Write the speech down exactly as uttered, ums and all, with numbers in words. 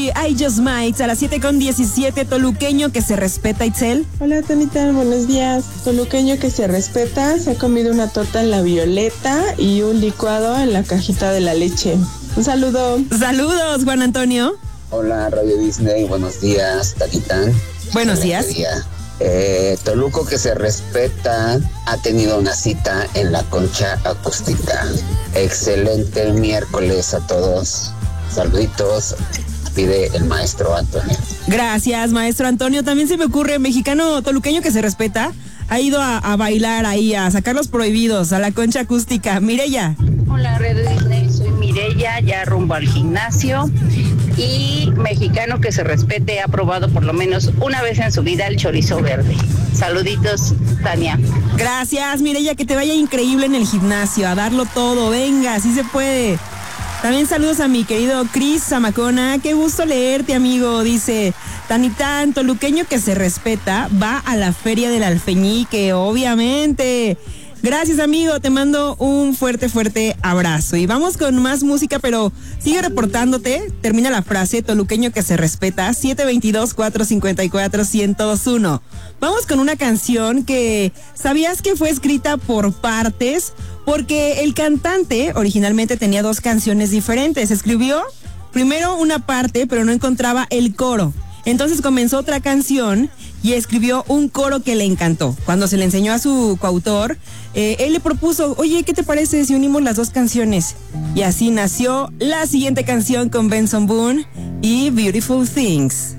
y I Just Might a las siete con diecisiete. Toluqueño que se respeta, Itzel. Hola, Tonita, buenos días. Toluqueño que se respeta se ha comido una torta en la Violeta y un licuado en la cajita de la leche. Un saludo. Saludos, Juan Antonio. Hola, Radio Disney, buenos días, Tatitán. Buenos días. Día. Eh, Toluco que se respeta ha tenido una cita en la Concha Acústica. Excelente miércoles a todos. Saluditos, pide el maestro Antonio. Gracias, maestro Antonio. También se me ocurre, mexicano toluqueño que se respeta, ha ido a, a bailar ahí, a sacar los prohibidos, a la Concha Acústica. Mireya. Hola, Radio Disney, soy Mireya, ya rumbo al gimnasio. Y mexicano que se respete ha probado por lo menos una vez en su vida el chorizo verde. Saluditos, Tania. Gracias, Mireya, que te vaya increíble en el gimnasio, a darlo todo, venga, sí se puede. También saludos a mi querido Cris Zamacona, qué gusto leerte, amigo. Dice, Tanitán, toluqueño que se respeta va a la Feria del Alfeñique, obviamente. Gracias, amigo, te mando un fuerte, fuerte abrazo. Y vamos con más música, pero sigue reportándote. Termina la frase, toluqueño que se respeta, siete dos dos, cuatro cinco cuatro, uno cero dos uno. Vamos con una canción que, ¿sabías que fue escrita por partes? Porque el cantante originalmente tenía dos canciones diferentes. Escribió primero una parte, pero no encontraba el coro. Entonces comenzó otra canción y escribió un coro que le encantó. Cuando se le enseñó a su coautor, eh, él le propuso, oye, ¿qué te parece si unimos las dos canciones? Y así nació la siguiente canción con Benson Boone y Beautiful Things.